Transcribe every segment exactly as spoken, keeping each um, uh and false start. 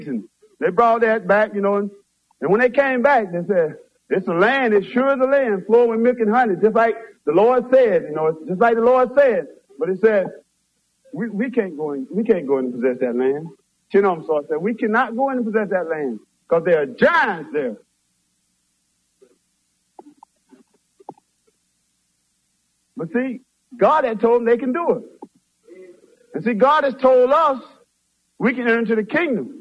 They brought that back, you know, and, and when they came back, they said, it's a land, it's sure as a land, flowing with milk and honey, just like the Lord said, you know, it's just like the Lord said. But it said, we, we can't go in, we can't go in and possess that land. Chinom saw said, we cannot go in and possess that land because there are giants there. But see, God had told them they can do it. And see, God has told us we can enter into the kingdom.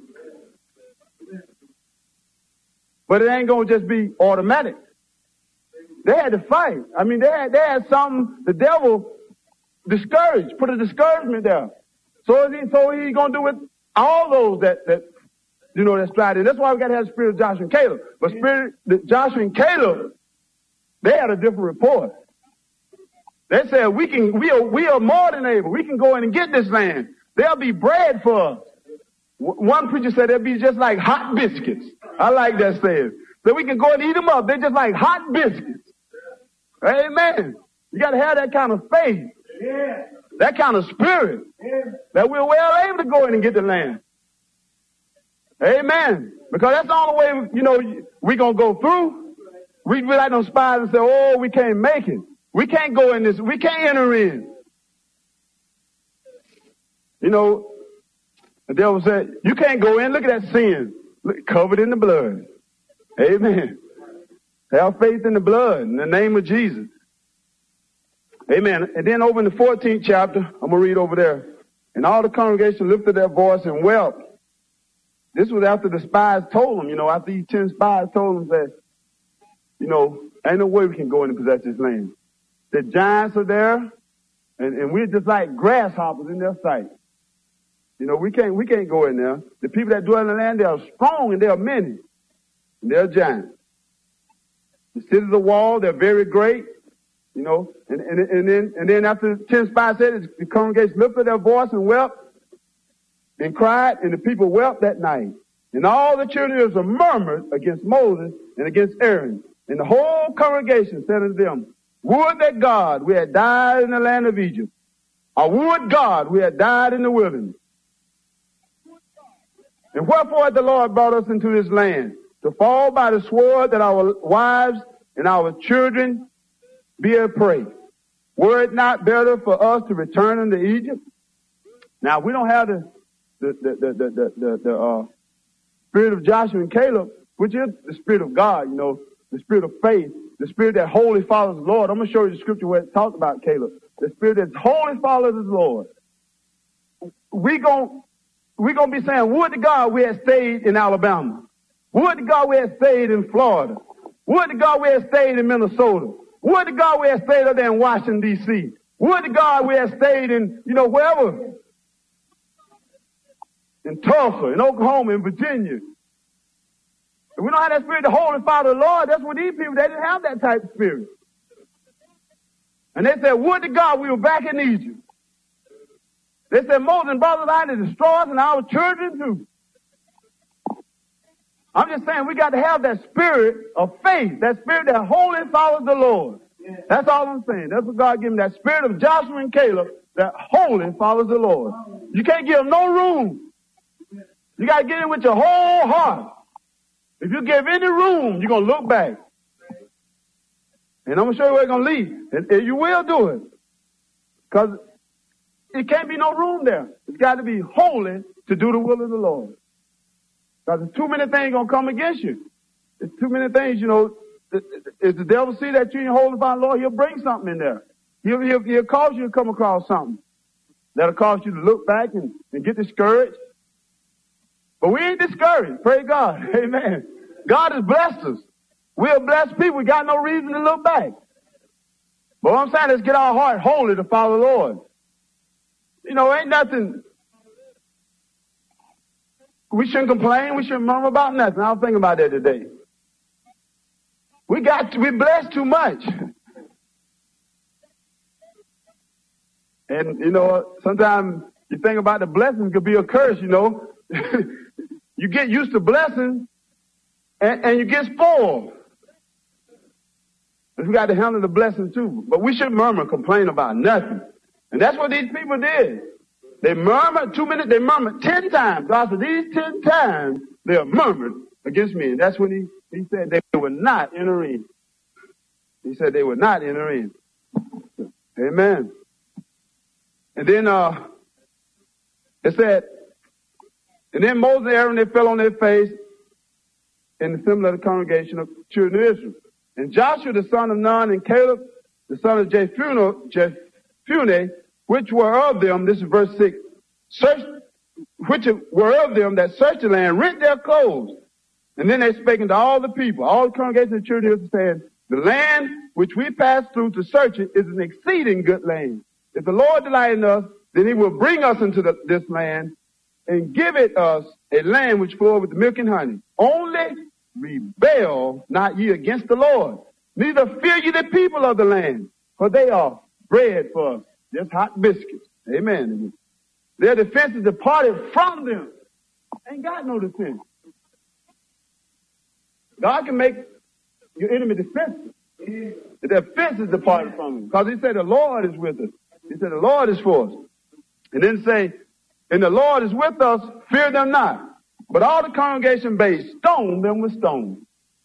But it ain't going to just be automatic. They had to fight. I mean, they had, they had something, the devil discouraged, put a discouragement there. So is he, so he's going to do with all those that, that, you know, that's tried. And that's why we got to have the spirit of Joshua and Caleb. But spirit, the, Joshua and Caleb, they had a different report. They said, we can, we are, we are more than able. We can go in and get this land. There'll be bread for us. W- one preacher said they'll be just like hot biscuits. I like that saying. So we can go and eat them up. They're just like hot biscuits. Amen. You got to have that kind of faith. Yeah. That kind of spirit. Yeah. That we're well able to go in and get the land. Amen. Because that's the only way, you know, we're going to go through. We, we like those spies and say, oh, we can't make it. We can't go in this. We can't enter in. You know, the devil said, you can't go in. Look at that sin. Look, covered in the blood. Amen. Have faith in the blood in the name of Jesus. Amen. And then over in the fourteenth chapter, I'm going to read over there. And all the congregation lifted their voice and wept. This was after the spies told them, you know, after these ten spies told them that, you know, ain't no way we can go in and possess this land. The giants are there, and, and we're just like grasshoppers in their sight. You know, we can't, we can't go in there. The people that dwell in the land, they are strong and they are many. And they're giants. The cities of the wall, they're very great. You know, and, and, and then, and then after the ten spies said it, the congregation lifted their voice and wept and cried, and the people wept that night. And all the children of Israel murmured against Moses and against Aaron. And the whole congregation said unto them, would that God we had died in the land of Egypt, or would God we had died in the wilderness. And wherefore hath the Lord brought us into this land, to fall by the sword, that our wives and our children be a prey. Were it not better for us to return unto Egypt? Now, we don't have the the the the the, the, the uh, spirit of Joshua and Caleb, which is the spirit of God, you know, the spirit of faith, the spirit that wholly follows the Lord. I'm going to show you the scripture where it talks about Caleb. The spirit that wholly follows the Lord. We gon' we gonna be saying, would to God we had stayed in Alabama. Would to God we had stayed in Florida. Would to God we had stayed in Minnesota. Would to God we had stayed up there in Washington, D C. Would to God we had stayed in, you know, wherever. In Tulsa, in Oklahoma, in Virginia. If we don't have that spirit, the Holy Father of the Lord, that's what these people, they didn't have that type of spirit. And they said, would to God we were back in Egypt. They said, Moses and brothers I to destroy us and our children too. I'm just saying we got to have that spirit of faith, that spirit that wholly follows the Lord. Yeah. That's all I'm saying. That's what God gave me, that spirit of Joshua and Caleb that wholly follows the Lord. You can't give them no room. You got to get in with your whole heart. If you give any room, you're going to look back. And I'm going to show you where it's going to lead. And, and you will do it. Because it can't be no room there. It's got to be holy to do the will of the Lord. Because there's too many things going to come against you. There's too many things, you know. If the devil see that you ain't holy by the Lord, he'll bring something in there. He'll, he'll, he'll cause you to come across something that'll cause you to look back and, and get discouraged. But we ain't discouraged. Praise God. Amen. God has blessed us. We're blessed people. We got no reason to look back. But what I'm saying is get our heart holy to follow the Lord. You know, ain't nothing. We shouldn't complain. We shouldn't murmur about nothing. I was thinking about that today. We got, we blessed too much. And, you know, sometimes you think about the blessings could be a curse, you know. You get used to blessings and, and you get spoiled. We got to handle the blessings too. But we shouldn't murmur, complain about nothing. And that's what these people did. They murmured, two minutes, they murmured ten times. God said, these ten times they have murmured against me. And that's when he, he said they would not enter in. He said they would not enter in. Amen. And then uh, it said, and then Moses and Aaron, they fell on their face in the assembly of the congregation of children of Israel. And Joshua, the son of Nun, and Caleb, the son of Jephunneh, Jephunneh, which were of them, this is verse six, search, which were of them that searched the land, rent their clothes. And then they spake unto all the people, all the congregation of the children of Israel, saying, the land which we passed through to search it is an exceeding good land. If the Lord delight in us, then he will bring us into the, this land and give it us a land which floweth with milk and honey. Only rebel not ye against the Lord, neither fear ye the people of the land, for they are bread for us, just hot biscuits. Amen. Their defense is departed from them. Ain't got no defense. God can make your enemy defensive. The defense is departed from him. Because he said the Lord is with us. He said the Lord is for us. And then say, and the Lord is with us, fear them not. But all the congregation bade stone them with stones.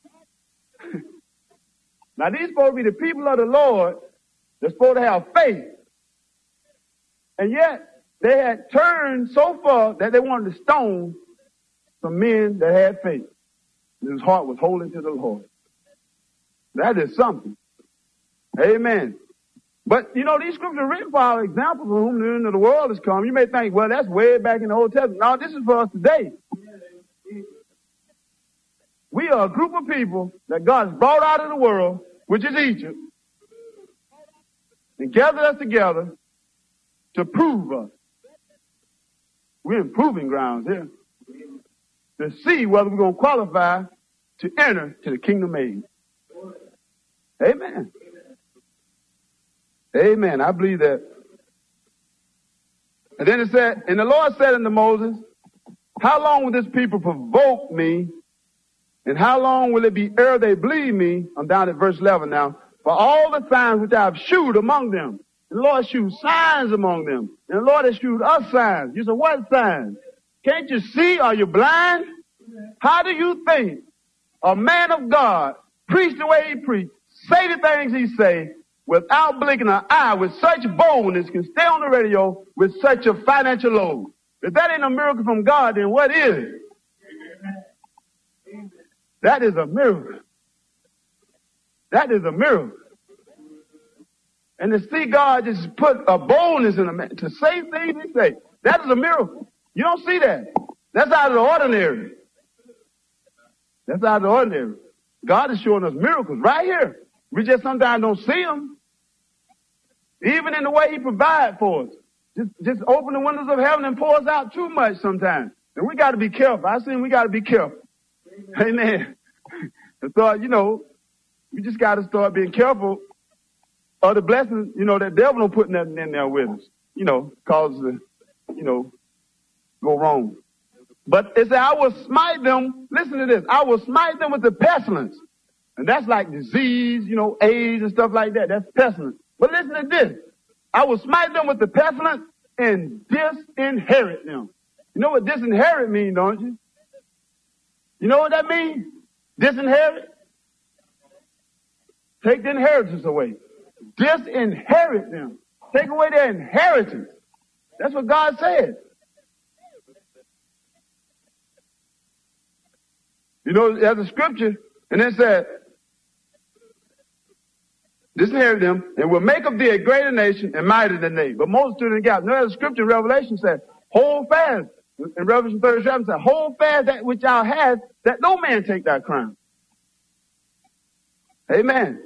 Now these supposed to be the people of the Lord. They're supposed to have faith. And yet they had turned so far that they wanted to stone some men that had faith. And his heart was holding to the Lord. That is something. Amen. But, you know, these scriptures are written for our examples of whom the end of the world has come. You may think, well, that's way back in the Old Testament. No, this is for us today. We are a group of people that God has brought out of the world, which is Egypt, and gathered us together to prove us. We're in proving grounds here. To see whether we're going to qualify to enter to the kingdom age. Amen. Amen. I believe that. And then it said, and the Lord said unto Moses, how long will this people provoke me? And how long will it be ere they believe me? I'm down at verse eleven now. For all the signs which I have shewed among them. And the Lord shewed signs among them. And the Lord has shewed us signs. You say, what signs? Can't you see? Are you blind? How do you think a man of God preach the way he preached, say the things he say, without blinking an eye, with such boldness, can stay on the radio with such a financial load? If that ain't a miracle from God, then what is it? That is a miracle. That is a miracle. And to see God just put a boldness in a man, to say things he say, that is a miracle. You don't see that. That's out of the ordinary. That's out of the ordinary. God is showing us miracles right here. We just sometimes don't see them. Even in the way he provides for us. Just, just open the windows of heaven and pour us out too much sometimes. And we got to be careful. I seen we got to be careful. Amen. And so, you know, we just got to start being careful of the blessings, you know, that devil don't put nothing in there with us. You know, cause the, you know, go wrong. But it said, I will smite them. Listen to this. I will smite them with the pestilence. And that's like disease, you know, AIDS and stuff like that. That's pestilence. But listen to this. I will smite them with the pestilence and disinherit them. You know what disinherit means, don't you? You know what that means? Disinherit? Take the inheritance away. Disinherit them. Take away their inheritance. That's what God said. You know, there's a scripture, and it said, disinherit them, and will make of thee a greater nation and mightier than they. But Moses stood in the gap. You know, there's a scripture in Revelation said, hold fast. In Revelation thirty-seven said, hold fast that which thou hast, that no man take thy crown. Amen.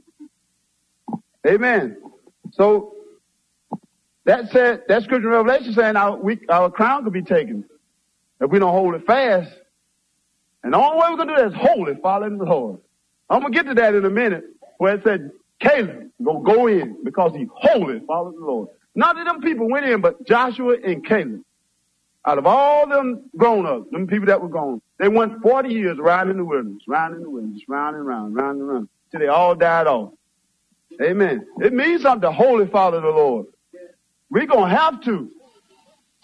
Amen. So, that said, that scripture in Revelation saying our, we, our crown could be taken if we don't hold it fast. And the only way we're going to do that is hold it, following the Lord. I'm going to get to that in a minute, where it said, Caleb going to go in because he hold it, followed the Lord. None of them people went in but Joshua and Caleb. Out of all them grown-ups, them people that were gone, they went forty years riding in the wilderness, riding in the wilderness, round and round, round and round, till they all died off. Amen. It means something to wholly follow the Lord. We're going to have to.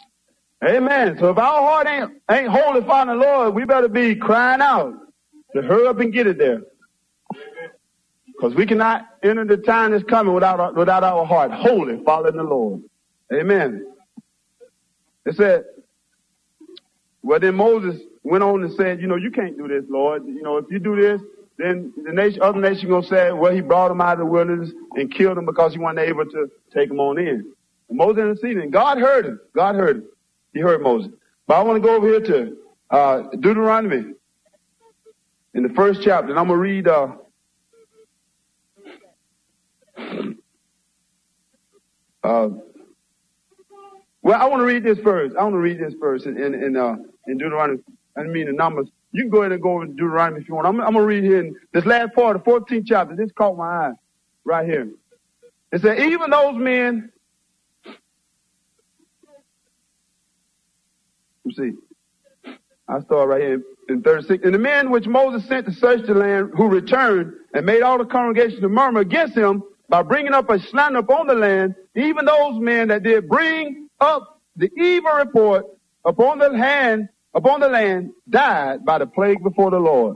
Amen. So if our heart ain't, ain't holy for the Lord, we better be crying out to hurry up and get it there. Because we cannot enter the time that's coming without our, without our heart holy following the Lord. Amen. It said, well, then Moses went on and said, you know, you can't do this, Lord. You know, if you do this, then the nation, other nation going to say, well, he brought them out of the wilderness and killed them because he wasn't able to take them on in. And Moses interceded, and God heard him. God heard him. He heard Moses. But I want to go over here to uh, Deuteronomy in the first chapter, and I'm going to read... Uh, uh, well, I want to read this first. I want to read this first in, in, in, uh, in Deuteronomy. I mean the Numbers. You can go ahead and go over to Deuteronomy if you want. I'm, I'm going to read here in this last part of the fourteenth chapter. This caught my eye right here. It said, even those men... You see, I start right here in thirty-six. And the men which Moses sent to search the land, who returned and made all the congregation to murmur against him by bringing up a slander upon the land, even those men that did bring up the evil report upon the hand, upon the land, died by the plague before the Lord.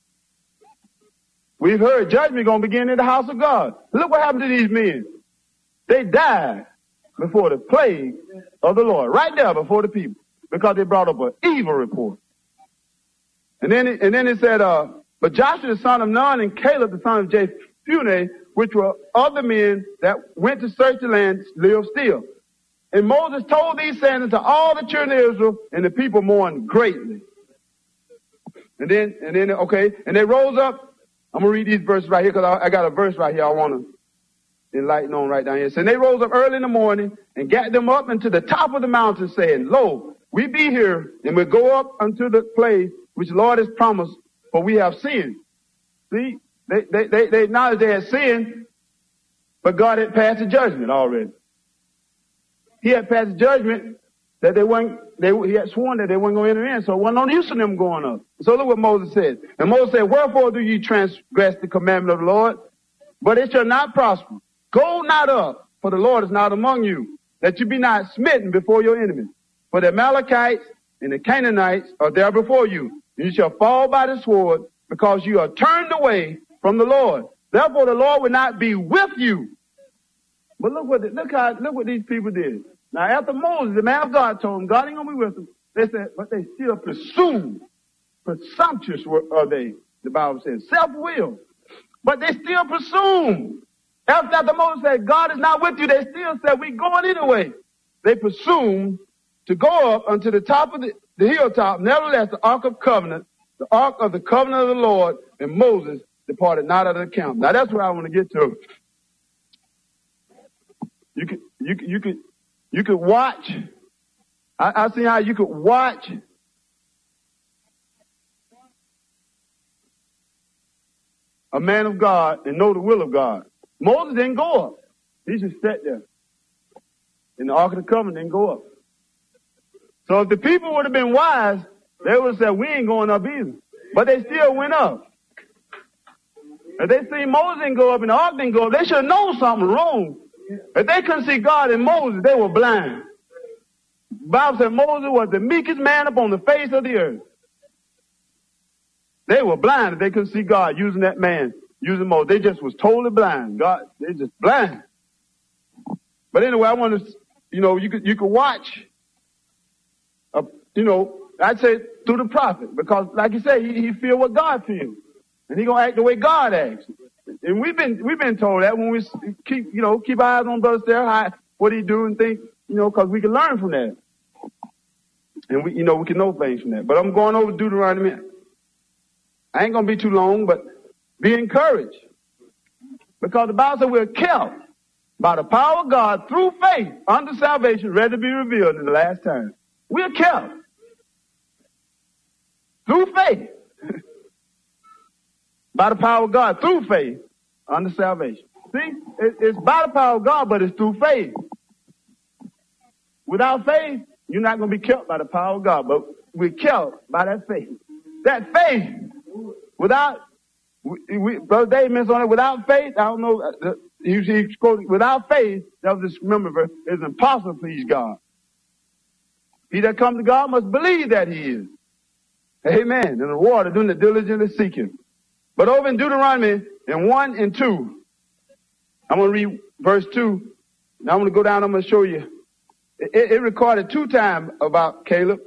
We've heard judgment going to begin in the house of God. Look what happened to these men. They died before the plague of the Lord, right there before the people. Because they brought up an evil report. And then it, and then it said, uh, but Joshua the son of Nun and Caleb the son of Jephunneh, which were other men that went to search the land, lived still. And Moses told these sayings unto all the children of Israel, and the people mourned greatly. And then, and then, okay, and they rose up. I'm going to read these verses right here because I, I got a verse right here I want to enlighten on right down here. So they rose up early in the morning and got them up into the top of the mountain, saying, lo, we be here, and we go up unto the place which the Lord has promised, for we have sinned. See, they, they, they, they acknowledged they had sinned, but God had passed the judgment already. He had passed the judgment that they weren't, they, he had sworn that they weren't going to enter in, so it wasn't no use of them going up. So look what Moses said. And Moses said, wherefore do ye transgress the commandment of the Lord? But it shall not prosper. Go not up, for the Lord is not among you, that you be not smitten before your enemies. For the Amalekites and the Canaanites are there before you. And you shall fall by the sword, because you are turned away from the Lord. Therefore the Lord will not be with you. But look what, look how, look what these people did. Now after Moses, the man of God, told them God ain't going to be with them, they said, but they still presumed. Presumptuous were, are they, the Bible says. Self-will. But they still presumed. After, after Moses said, God is not with you, they still said, we're going anyway. They presumed to go up unto the top of the, the hilltop. Nevertheless, the ark of covenant, the ark of the covenant of the Lord, and Moses departed not out of the camp. Now that's where I want to get to. You could, you could, you could, you could watch. I, I see how you could watch a man of God and know the will of God. Moses didn't go up. He just sat there. And the ark of the covenant didn't go up. So if the people would have been wise, they would have said, we ain't going up either. But they still went up. If they see Moses didn't go up and the ark didn't go up, they should have known something wrong. If they couldn't see God in Moses, they were blind. The Bible said Moses was the meekest man upon the face of the earth. They were blind if they couldn't see God using that man, using Moses. They just was totally blind. God, they just blind. But anyway, I want to, you know, you could, you could watch, uh, you know, I'd say through the prophet, because like you say, he, he feel what God feels. And he gonna act the way God acts. And we've been, we've been told that when we keep, you know, keep our eyes on Brother Sarah, what he do and think, you know, cause we can learn from that. And we, you know, we can know things from that. But I'm going over Deuteronomy. I ain't gonna be too long, but be encouraged. Because the Bible says we're kept by the power of God through faith unto salvation, ready to be revealed in the last time. We're kept through faith by the power of God through faith unto salvation. See, it's by the power of God, but it's through faith. Without faith, you're not going to be kept by the power of God, but we're kept by that faith. That faith, without, we, we, Brother Dave mentioned on it, without faith, I don't know, uh, he, he quoted, without faith, that was this, remember, it's impossible to please God. He that comes to God must believe that he is. Amen. And the reward doing the diligently seek him. But over in Deuteronomy, in one and two, I'm going to read verse two. Now I'm going to go down, I'm going to show you. It, it recorded two times about Caleb.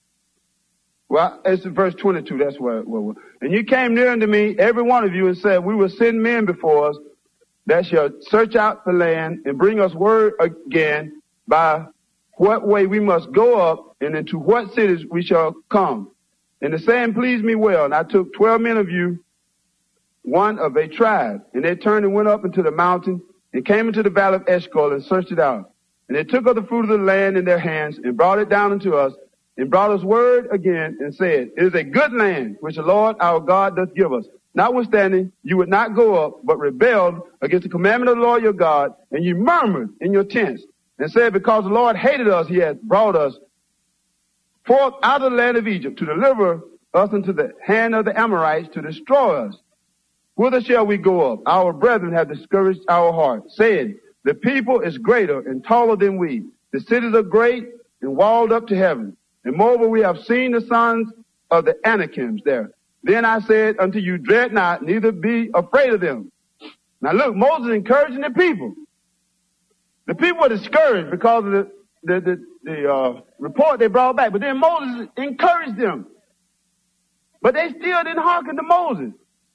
Well, it's in verse twenty-two, that's where it was. And you came near unto me, every one of you, and said, we will send men before us that shall search out the land and bring us word again by what way we must go up and into what cities we shall come. And the saying pleased me well. And I took twelve men of you, one of a tribe. And they turned and went up into the mountain and came into the valley of Eshcol and searched it out. And they took of the fruit of the land in their hands and brought it down unto us and brought us word again and said, it is a good land which the Lord our God doth give us. Notwithstanding, you would not go up, but rebelled against the commandment of the Lord your God, and you murmured in your tents and said, because the Lord hated us, he hath brought us forth out of the land of Egypt to deliver us into the hand of the Amorites to destroy us. Whither shall we go up? Our brethren have discouraged our heart, saying, the people is greater and taller than we. The cities are great and walled up to heaven. And moreover, we have seen the sons of the Anakims there. Then I said unto you, dread not, neither be afraid of them. Now look, Moses encouraging the people. The people were discouraged because of the, the, the, the uh, report they brought back. But then Moses encouraged them. But they still didn't hearken to Moses.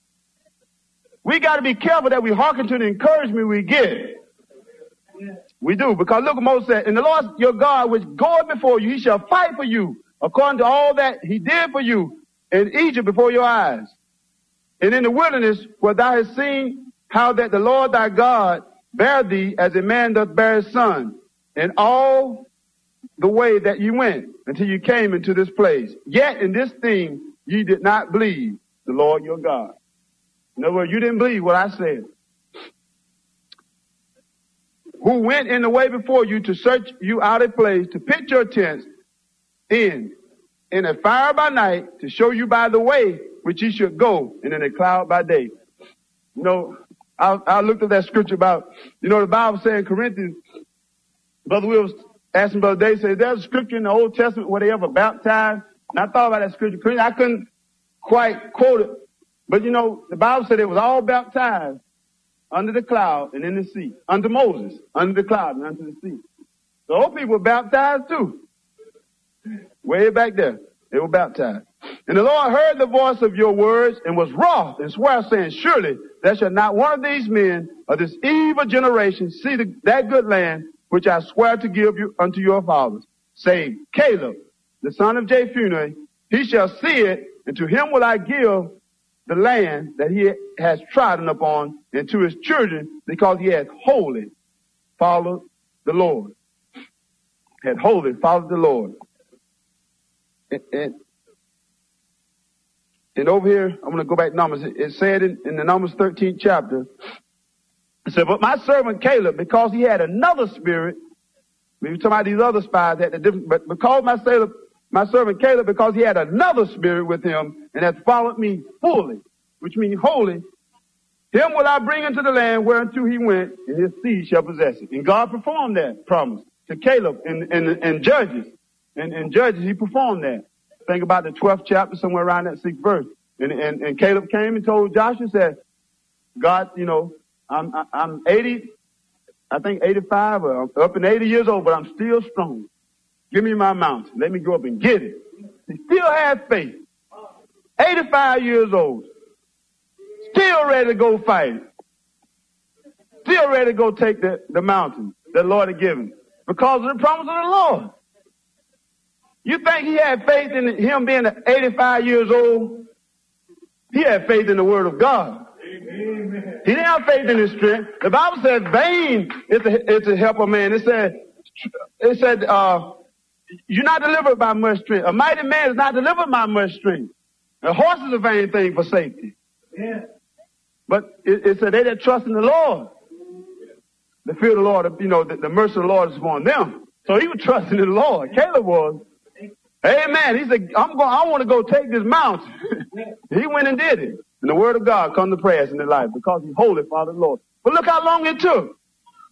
We got to be careful that we hearken to the encouragement we get. We do, because look what Moses said, and the Lord your God which goeth before you, he shall fight for you according to all that he did for you in Egypt before your eyes. And in the wilderness where thou hast seen how that the Lord thy God bare thee as a man doth bear his son, and all the way that you went until you came into this place. Yet in this thing ye did not believe the Lord your God. In other words, you didn't believe what I said. Who went in the way before you to search you out a place, to pitch your tents in, in a fire by night, to show you by the way which ye should go, and in a cloud by day. You know, I, I looked at that scripture about, you know, the Bible saying in Corinthians, Brother Will was asking Brother Dave, said, there's a scripture in the Old Testament where they ever baptized. And I thought about that scripture. I couldn't quite quote it. But, you know, the Bible said it was all baptized under the cloud and in the sea. Under Moses, under the cloud and under the sea. The old people were baptized too. Way back there, they were baptized. And the Lord heard the voice of your words and was wroth and swore, saying, surely there shall not one of these men of this evil generation see the, that good land which I swear to give you unto your fathers, save Caleb, the son of Jephunneh. He shall see it, and to him will I give the land that he has trodden upon, and to his children, because he has wholly followed the Lord. Had wholly followed the Lord. And, and, and over here, I'm going to go back to Numbers. It, it said in, in the Numbers thirteenth chapter, it said, but my servant Caleb, because he had another spirit, we were talking about these other spies had the different, but because my servant, my servant Caleb, because he had another spirit with him and hath followed me fully, which means wholly, him will I bring into the land whereunto he went, and his seed shall possess it. And God performed that promise to Caleb in, in, in Judges. And in Judges, he performed that. Think about the twelfth chapter, somewhere around that sixth verse. And, and, and Caleb came and told Joshua, said, God, you know, I'm, I'm eighty, I think eighty-five, or up in eighty years old, but I'm still strong. Give me my mountain. Let me go up and get it. He still had faith. eighty-five years old. Still ready to go fight. Still ready to go take the, the mountain that the Lord had given. Because of the promise of the Lord. You think he had faith in him being eighty-five years old? He had faith in the word of God. Amen. He didn't have faith in his strength. The Bible said vain is to, is to help a man. It said, it said, uh, you're not delivered by much strength. A mighty man is not delivered by much strength. A horse is a vain thing for safety. Yeah. But it, it said they that trust in the Lord, the fear of the Lord, you know, the, the mercy of the Lord is upon them. So he was trusting in the Lord. Caleb was. Amen. He said, I'm going, I want to go take this mountain. He went and did it. And the word of God come to pass in his life because he's holy, Father, Lord. But look how long it took.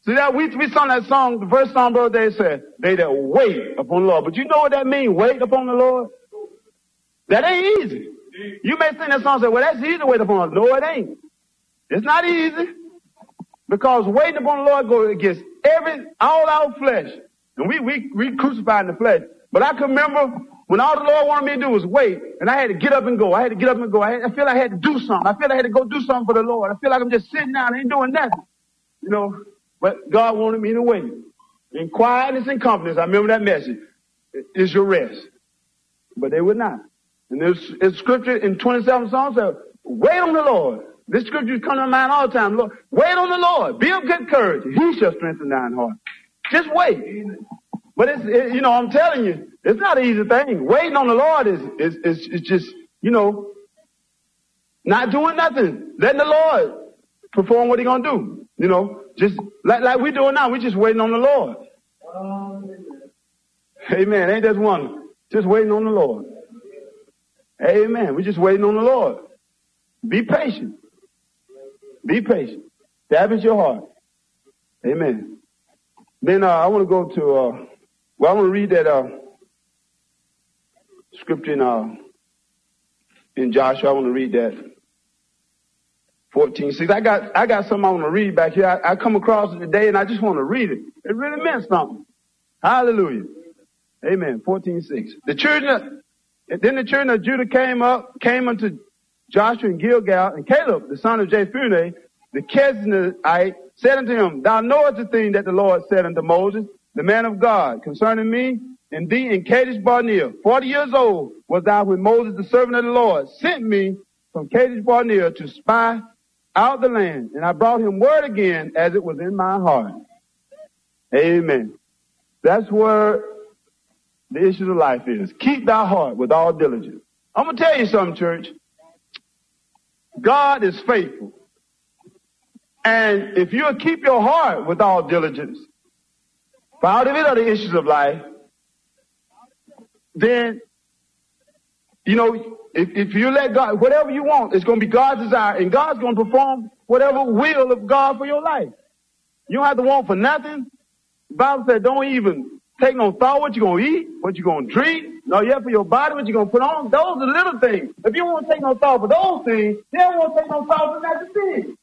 See that we we sung that song, the first song, brother, they said, they that wait upon the Lord. But you know what that means, wait upon the Lord? That ain't easy. You may sing that song and say, well, that's easy to wait upon the Lord. No, it ain't. It's not easy. Because waiting upon the Lord goes against every, all our flesh. And we, we, we crucified in the flesh. But I can remember when all the Lord wanted me to do was wait, and I had to get up and go. I had to get up and go. I, had, I feel like I had to do something. I feel like I had to go do something for the Lord. I feel like I'm just sitting down and ain't doing nothing. You know, but God wanted me to wait. In quietness and confidence, I remember that message, is your rest. But they would not. And there's, there's scripture in twenty-seven Psalms that wait on the Lord. This scripture comes to mind all the time. Lord, wait on the Lord. Be of good courage. He shall strengthen thine heart. Just wait. But it's, it, you know, I'm telling you, it's not an easy thing. Waiting on the Lord is, is, is, is just, you know, not doing nothing. Letting the Lord perform what He's going to do. You know, just like, like we're doing now. We're just waiting on the Lord. Amen. Ain't that wonderful? Just waiting on the Lord. Amen. We're just waiting on the Lord. Be patient. Be patient. Establish your heart. Amen. Then uh, I want to go to, uh, well, I want to read that uh, scripture in, uh, in Joshua. I want to read that. fourteen six. I got, I got something I want to read back here. I, I come across it today and I just want to read it. It really meant something. Hallelujah. Amen. fourteen six. The children, then the children of Judah came up, came unto Joshua and Gilgal, and Caleb, the son of Jephunneh, the Kenizzite, said unto him, Thou knowest the thing that the Lord said unto Moses, the man of God, concerning me and thee in Kadesh Barnea. Forty years old was thou when Moses, the servant of the Lord, sent me from Kadesh Barnea to spy out the land, and I brought him word again as it was in my heart. Amen. That's where the issue of life is. Keep thy heart with all diligence. I'm going to tell you something, church. God is faithful. And if you'll keep your heart with all diligence, for out of it are the issues of life, then, you know, if, if you let God, whatever you want, it's going to be God's desire, and God's going to perform whatever will of God for your life. You don't have to want for nothing. The Bible said don't even take no thought what you're going to eat, what you're going to drink, no, yet for your body, what you're going to put on. Those are little things. If you don't want to take no thought for those things, you don't want to take no thought for that thing.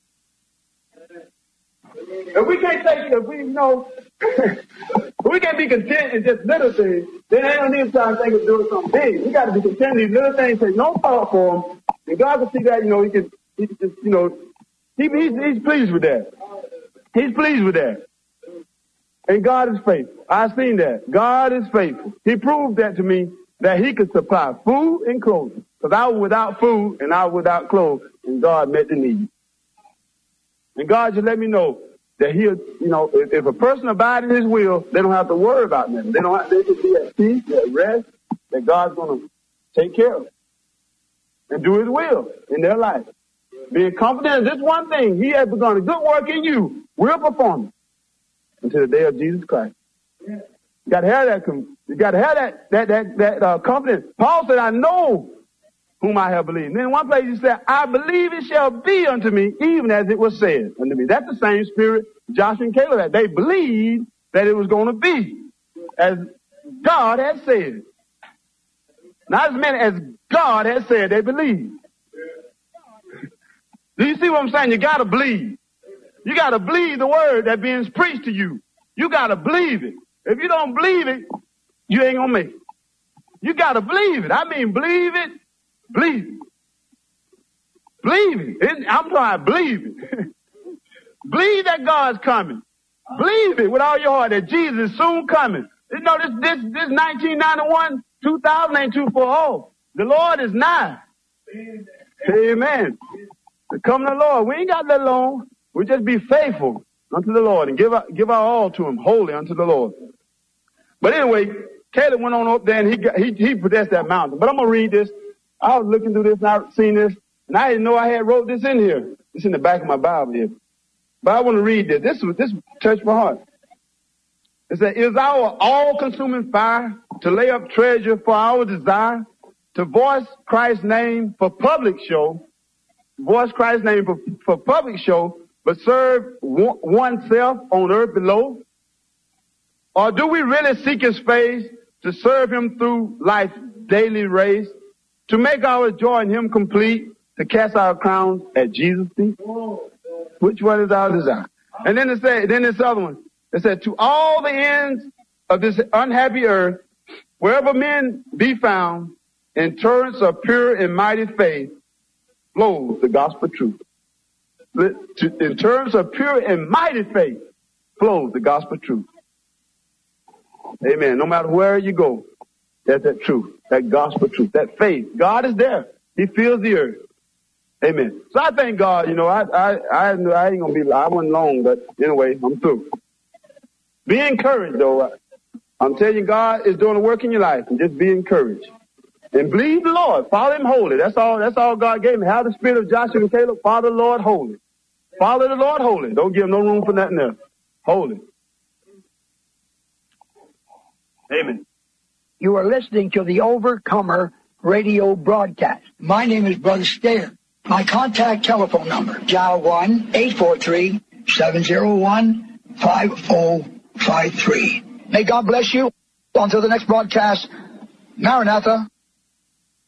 If we can't take, if we, you know, if we can't be content in just little things, then ain't no need to try to think of doing something big. We got to be content in these little things, take no thought for them, and God can see that, you know, he can, he can just, you know, he, he's, he's pleased with that. He's pleased with that. And God is faithful. I've seen that. God is faithful. He proved that to me, that he could supply food and clothing. Because I was without food and I was without clothes, and God met the need. And God just let me know that he'll, you know, if, if a person abides in his will, they don't have to worry about nothing. They don't have, they can be at peace, at rest, that God's going to take care of and do his will in their life. Being confident in this one thing, he has begun a good work in you, will perform it until the day of Jesus Christ. You got to have that, you got to have that, that, that, that uh, confidence. Paul said, I know whom I have believed. And then in one place he said, I believe it shall be unto me, even as it was said unto me. That's the same spirit Joshua and Caleb had. They believed that it was going to be as God had said. Not as many as God had said, they believed. Do you see what I'm saying? You got to believe. You got to believe the word that being preached to you. You got to believe it. If you don't believe it, you ain't going to make it. You got to believe it. I mean, believe it. Believe it. Believe it. it I'm trying to believe it. Believe that God's coming. Believe it with all your heart that Jesus is soon coming. You know, this, this, this nineteen ninety-one, two thousand ain't too far off. The Lord is nigh. Amen. The coming of the Lord. We ain't got that long. We just be faithful unto the Lord and give our, give our all to him, wholly unto the Lord. But anyway, Caleb went on up there and he got, he, he possessed that mountain. But I'm going to read this. I was looking through this and I seen this, and I didn't know I had wrote this in here. It's in the back of my Bible here. But I want to read this. This was, this touched my heart. It said, is our all-consuming fire to lay up treasure for our desire, to voice Christ's name for public show, voice Christ's name for, for public show, but serve oneself on earth below? Or do we really seek his face to serve him through life's daily race, to make our joy in him complete, to cast our crowns at Jesus' feet? Which one is our desire? And then it said, then this other one, it said, to all the ends of this unhappy earth, wherever men be found, in torrents of pure and mighty faith, flows the gospel truth. In terms of pure and mighty faith, flows the gospel truth. Amen. No matter where you go, that's that truth, that gospel truth, that faith. God is there. He fills the earth. Amen. So I thank God, you know, I, I, I, I ain't gonna be, I wasn't long, but anyway, I'm through. Be encouraged though. I'm telling you, God is doing a work in your life, and just be encouraged. And believe the Lord. Follow him holy. That's all, that's all God gave me. Have the spirit of Joshua and Caleb. Follow the Lord holy. Follow the Lord holy. Don't give him no room for nothing else. Holy. Amen. You are listening to the Overcomer radio broadcast. My name is Brother Stair. My contact telephone number, dial one eight four three, seven zero one, five zero five three. May God bless you. Until the next broadcast, Maranatha.